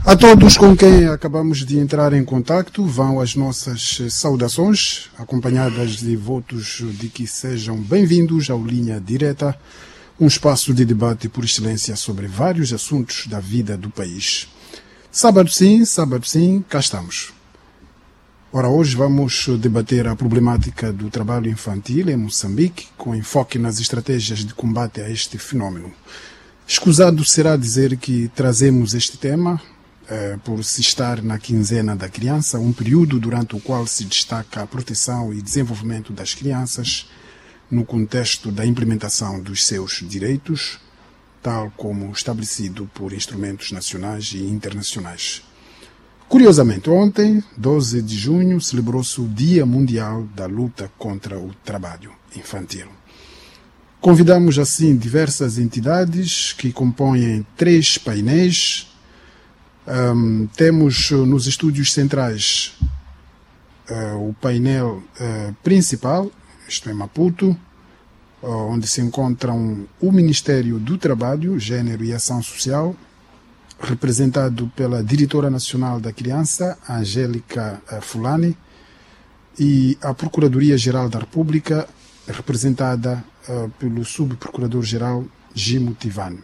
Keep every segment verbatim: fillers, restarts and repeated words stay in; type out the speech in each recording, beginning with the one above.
A todos com quem acabamos de entrar em contacto vão as nossas saudações, acompanhadas de votos de que sejam bem-vindos ao Linha Direta, um espaço de debate por excelência sobre vários assuntos da vida do país. Sábado sim, sábado sim, cá estamos. Ora, hoje vamos debater a problemática do trabalho infantil em Moçambique, com enfoque nas estratégias de combate a este fenómeno. Escusado será dizer que trazemos este tema eh, por se estar na quinzena da criança, um período durante o qual se destaca a proteção e desenvolvimento das crianças no contexto da implementação dos seus direitos, tal como estabelecido por instrumentos nacionais e internacionais. Curiosamente, ontem, doze de junho, celebrou-se o Dia Mundial da Luta contra o Trabalho Infantil. Convidamos, assim, diversas entidades que compõem três painéis. Um, temos nos estúdios centrais uh, o painel uh, principal, isto é Maputo, uh, onde se encontram o Ministério do Trabalho, Gênero e Ação Social, representado pela Diretora Nacional da Criança, Angélica Fulani, e a Procuradoria-Geral da República, representada uh, pelo Subprocurador-Geral Gimo Tivani.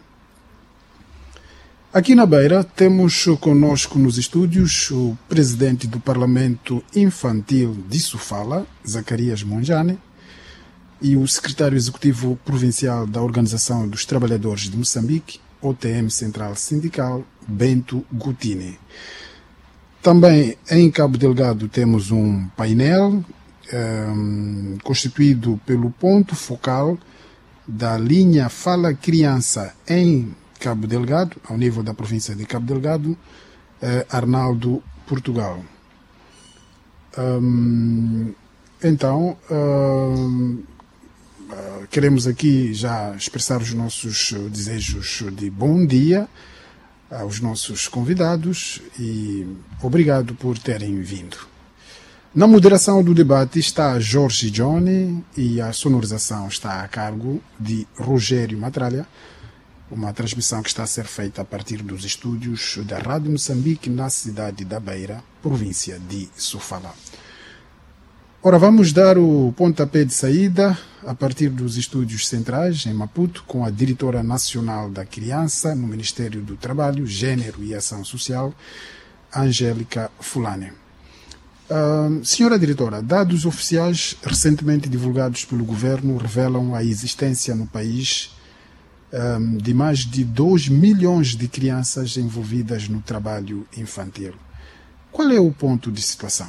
Aqui na Beira temos conosco nos estúdios o Presidente do Parlamento Infantil de Sofala, Zacarias Monjane, e o Secretário Executivo Provincial da Organização dos Trabalhadores de Moçambique, O T M Central Sindical, Bento Gutini. Também em Cabo Delgado temos um painel um, constituído pelo ponto focal da linha Fala Criança em Cabo Delgado, ao nível da província de Cabo Delgado, eh, Arnaldo Portugal. Um, então, um, uh, queremos aqui já expressar os nossos desejos de bom dia aos nossos convidados e obrigado por terem vindo. Na moderação do debate está Jorge Johnny e a sonorização está a cargo de Rogério Matralha, uma transmissão que está a ser feita a partir dos estúdios da Rádio Moçambique na cidade da Beira, província de Sofala. Ora, vamos dar o pontapé de saída a partir dos estúdios centrais em Maputo, com a Diretora Nacional da Criança no Ministério do Trabalho, Gênero e Ação Social, Angélica Fulani. Uh, senhora Diretora, dados oficiais recentemente divulgados pelo Governo revelam a existência no país um, de mais de dois milhões de crianças envolvidas no trabalho infantil. Qual é o ponto de situação?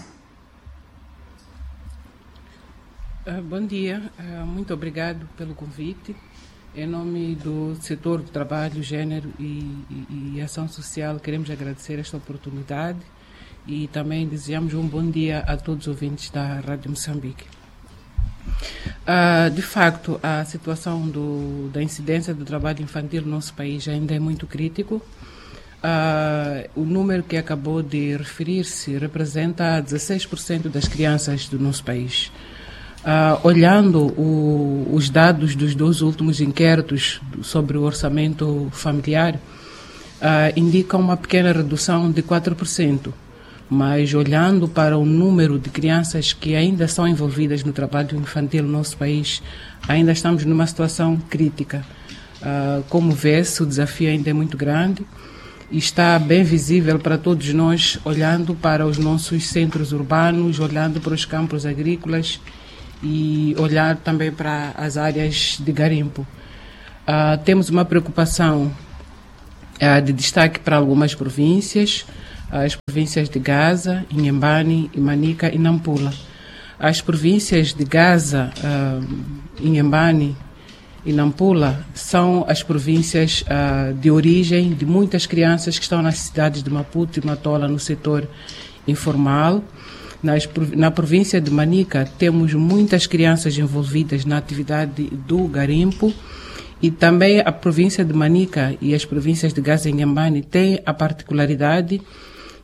Uh, bom dia, uh, muito obrigado pelo convite. Em nome do setor do trabalho, gênero e, e, e ação social, queremos agradecer esta oportunidade e também desejamos um bom dia a todos os ouvintes da Rádio Moçambique. Uh, de facto, a situação do, da incidência do trabalho infantil no nosso país ainda é muito crítico. Uh, o número que acabou de referir-se representa dezesseis por cento das crianças do nosso país. Uh, olhando o, os dados dos dois últimos inquéritos sobre o orçamento familiar, uh, indicam uma pequena redução de quatro por cento. Mas olhando para o número de crianças que ainda são envolvidas no trabalho infantil no nosso país, ainda estamos numa situação crítica. Uh, como vê-se, o desafio ainda é muito grande e está bem visível para todos nós, olhando para os nossos centros urbanos, olhando para os campos agrícolas e olhar também para as áreas de garimpo. Uh, temos uma preocupação uh, de destaque para algumas províncias, as províncias de Gaza, Inhambane, Manica e Nampula. As províncias de Gaza, uh, Inhambane e Nampula são as províncias uh, de origem de muitas crianças que estão nas cidades de Maputo e Matola no setor informal. Nas, na província de Manica temos muitas crianças envolvidas na atividade do garimpo e também a província de Manica e as províncias de Gaza e Inhambane têm a particularidade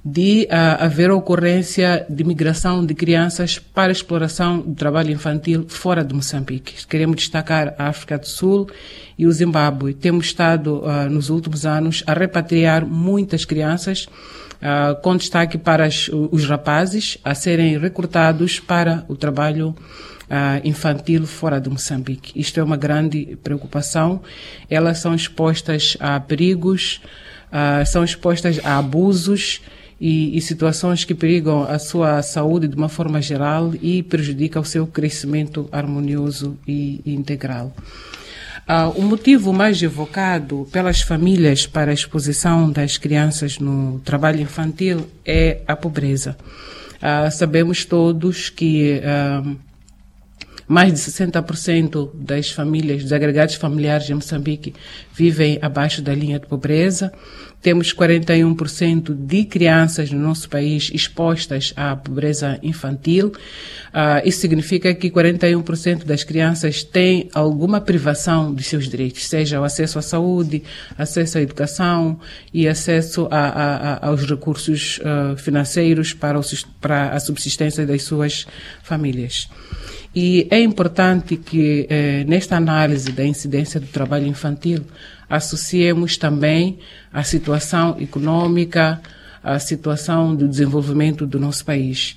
de uh, haver ocorrência de migração de crianças para exploração do trabalho infantil fora de Moçambique. Queremos destacar a África do Sul e o Zimbábue. Temos estado, uh, nos últimos anos, a repatriar muitas crianças, uh, com destaque para as, os rapazes, a serem recrutados para o trabalho uh, infantil fora de Moçambique. Isto é uma grande preocupação. Elas são expostas a perigos, uh, são expostas a abusos, E, e situações que perigam a sua saúde de uma forma geral e prejudicam o seu crescimento harmonioso e, e integral. Uh, o motivo mais evocado pelas famílias para a exposição das crianças no trabalho infantil é a pobreza. Uh, sabemos todos que uh, mais de sessenta por cento das famílias, dos agregados familiares em Moçambique, vivem abaixo da linha de pobreza. Temos quarenta e um por cento de crianças no nosso país expostas à pobreza infantil. Uh, isso significa que quarenta e um por cento das crianças têm alguma privação dos seus direitos, seja o acesso à saúde, acesso à educação e acesso a, a, a, aos recursos uh, financeiros para, o, para a subsistência das suas famílias. E é importante que, eh, nesta análise da incidência do trabalho infantil, associemos também a situação econômica, a situação do desenvolvimento do nosso país.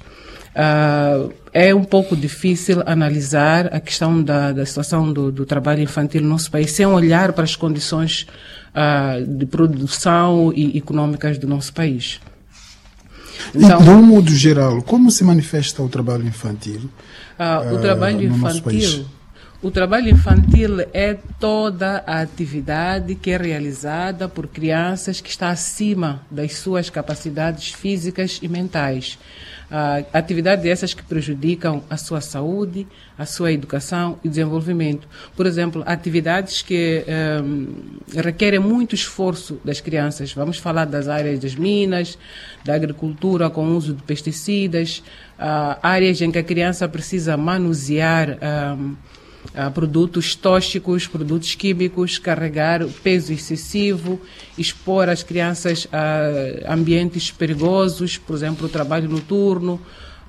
Uh, é um pouco difícil analisar a questão da, da situação do, do trabalho infantil no nosso país sem olhar para as condições uh, de produção e econômicas do nosso país. Então, de um modo geral, como se manifesta o trabalho infantil? Uh, o trabalho uh, infantil, o trabalho infantil é toda a atividade que é realizada por crianças que está acima das suas capacidades físicas e mentais. Uh, atividades essas que prejudicam a sua saúde, a sua educação e desenvolvimento. Por exemplo, atividades que um, requerem muito esforço das crianças. Vamos falar das áreas das minas, da agricultura com uso de pesticidas, uh, áreas em que a criança precisa manusear um, Uh, produtos tóxicos, produtos químicos, carregar peso excessivo, expor as crianças a ambientes perigosos, por exemplo, o trabalho noturno,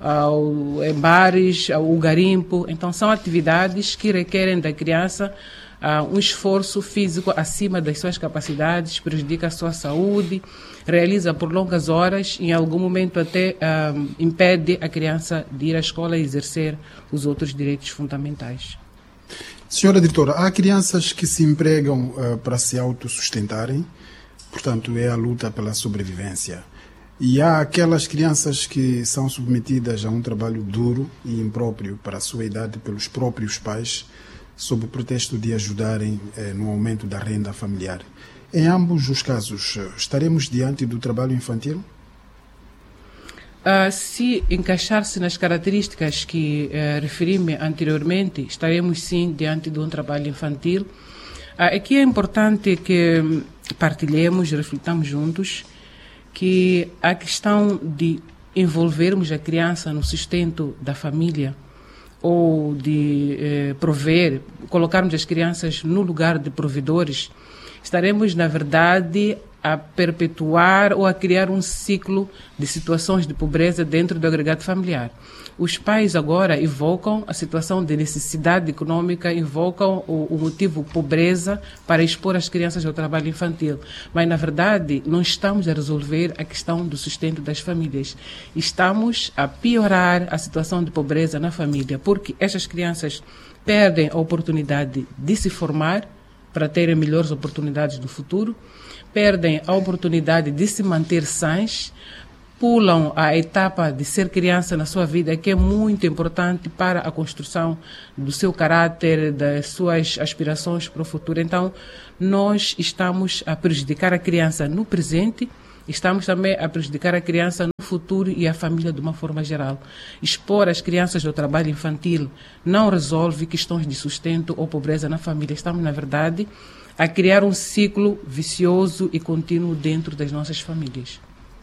uh, em bares, uh, o garimpo. Então, são atividades que requerem da criança uh, um esforço físico acima das suas capacidades, prejudica a sua saúde, realiza por longas horas e, em algum momento, até uh, impede a criança de ir à escola e exercer os outros direitos fundamentais. Senhora diretora, há crianças que se empregam uh, para se autossustentarem, portanto é a luta pela sobrevivência. E há aquelas crianças que são submetidas a um trabalho duro e impróprio para a sua idade pelos próprios pais, sob o pretexto de ajudarem eh, no aumento da renda familiar. Em ambos os casos, estaremos diante do trabalho infantil? Uh, se encaixar-se nas características que uh, referi-me anteriormente, estaremos sim diante de um trabalho infantil. Uh, aqui é importante que partilhemos, reflitamos juntos, que a questão de envolvermos a criança no sustento da família ou de eh, prover, colocarmos as crianças no lugar de provedores, estaremos, na verdade, a perpetuar ou a criar um ciclo de situações de pobreza dentro do agregado familiar. Os pais agora evocam a situação de necessidade econômica, evocam o, o motivo pobreza para expor as crianças ao trabalho infantil. Mas, na verdade, não estamos a resolver a questão do sustento das famílias. Estamos a piorar a situação de pobreza na família, porque estas crianças perdem a oportunidade de se formar para terem melhores oportunidades do futuro, perdem a oportunidade de se manter sãs, pulam a etapa de ser criança na sua vida, que é muito importante para a construção do seu caráter, das suas aspirações para o futuro. Então, nós estamos a prejudicar a criança no presente, estamos também a prejudicar a criança no futuro e a família de uma forma geral. Expor as crianças ao trabalho infantil não resolve questões de sustento ou pobreza na família. Estamos, na verdade, a criar um ciclo vicioso e contínuo dentro das nossas famílias.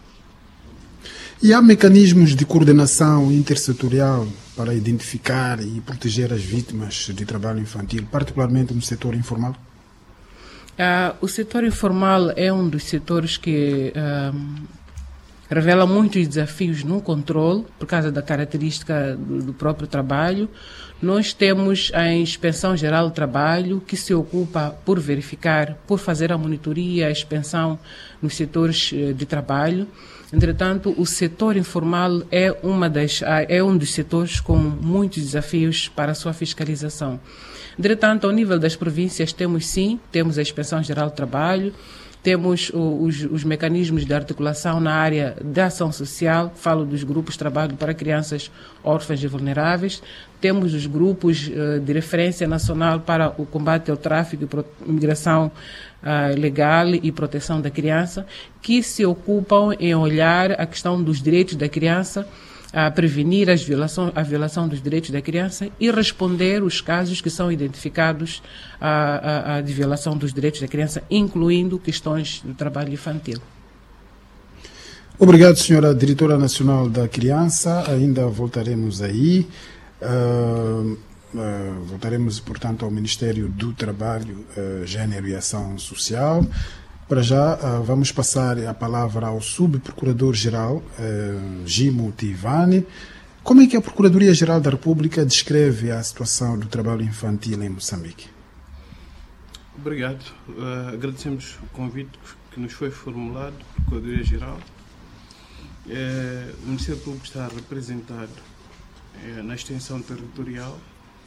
E há mecanismos de coordenação intersetorial para identificar e proteger as vítimas de trabalho infantil, particularmente no setor informal? Uh, o setor informal é um dos setores que uh, revela muitos desafios no controle, por causa da característica do, do próprio trabalho. Nós temos a Inspeção Geral do Trabalho, que se ocupa por verificar, por fazer a monitoria, a inspeção nos setores de trabalho. Entretanto, o setor informal é, uma das, é um dos setores com muitos desafios para a sua fiscalização. Entretanto, ao nível das províncias, temos sim, temos a Inspeção Geral do Trabalho, temos os, os mecanismos de articulação na área da ação social, falo dos grupos de trabalho para crianças órfãs e vulneráveis, temos os grupos uh, de referência nacional para o combate ao tráfico e imigração uh, legal e proteção da criança, que se ocupam em olhar a questão dos direitos da criança, a prevenir as violações, a violação dos direitos da criança e responder os casos que são identificados a, a, a de violação dos direitos da criança, incluindo questões do trabalho infantil. Obrigado, senhora Diretora Nacional da Criança. Ainda voltaremos aí. Uh, uh, voltaremos, portanto, ao Ministério do Trabalho, uh, Gênero e Ação Social. Para já, uh, vamos passar a palavra ao Subprocurador-Geral, uh, Gimo Tivani. Como é que a Procuradoria-Geral da República descreve a situação do trabalho infantil em Moçambique? Obrigado. Uh, agradecemos o convite que nos foi formulado, Procuradoria-Geral. Uh, o Ministério Público está representado uh, na extensão territorial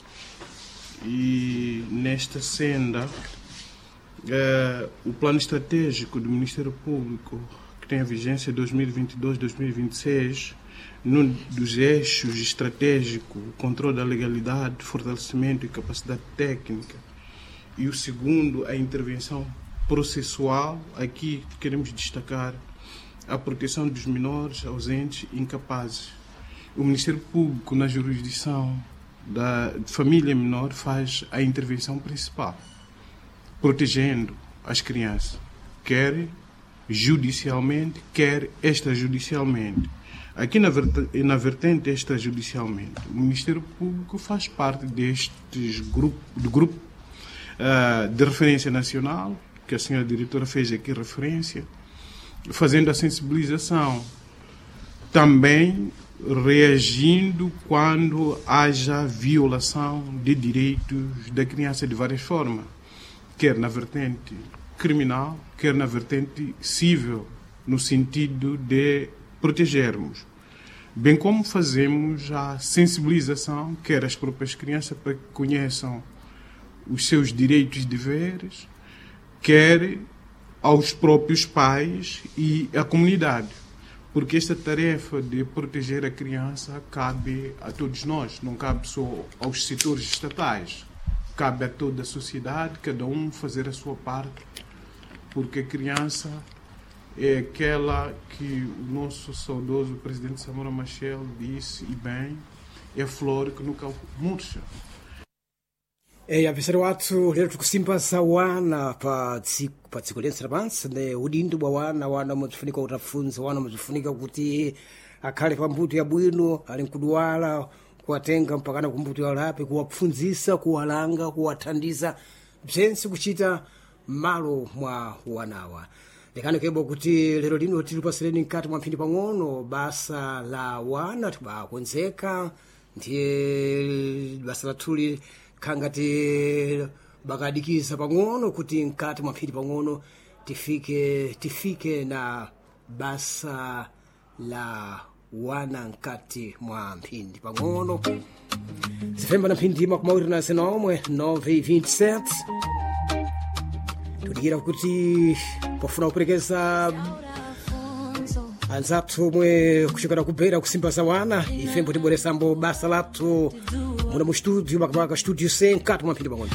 e nesta senda Uh, o plano estratégico do Ministério Público, que tem a vigência dois mil e vinte e dois a dois mil e vinte e seis, num dos eixos estratégicos, o controle da legalidade, fortalecimento e capacidade técnica, e o segundo, a intervenção processual. Aqui queremos destacar a proteção dos menores, ausentes e incapazes. O Ministério Público, na jurisdição da família menor, faz a intervenção principal, protegendo as crianças, quer judicialmente, quer extrajudicialmente. Aqui na, vert- na vertente extrajudicialmente, o Ministério Público faz parte destes grupo, do grupo uh, de referência nacional, que a senhora diretora fez aqui referência, fazendo a sensibilização, também reagindo quando haja violação de direitos da criança de várias formas, quer na vertente criminal, quer na vertente civil, no sentido de protegermos. Bem como fazemos a sensibilização, quer as próprias crianças para que conheçam os seus direitos e deveres, quer aos próprios pais e à comunidade. Porque esta tarefa de proteger a criança cabe a todos nós, não cabe só aos setores estatais. Cabe a toda a sociedade, cada um fazer a sua parte, porque a criança é aquela que o nosso saudoso presidente Samora Machel disse, e bem, é a flor que nunca murcha. E avisari watu lero tukusimbaza wana pa tsiku pa tsiku lense lapansi ne udindo wa wana wana muzifunika utafunza wana muzifunika kuti akhale pa mbuto ya bwino ali nkudwala kuwatenga mpakana kumbuto ya lapi kuwapfunzisa kuwalanga kuwathandiza bzense kuchita malo mwa wanawa lekani kebo kuti lero lino tilipasireni mkati mwa mphindi pang'ono basa la wana tibakonzeka ndiye basa lathuli khangati bakadikiza pang'ono kuti mkati mwa mphindi pang'ono tifike tifike na basa la wana mkati mwa mphindi pang'ono zifemba na mphindi makumawiri na zinomwe nove e vinte e sete tudikira kuti pofuna kuperekeza anzathu omwe kuchokera kubhera kusimbaza wana ifembo tibweresambo basa lathu muna mu studio makamaka studio cem mkati mwa mphindi pang'ono.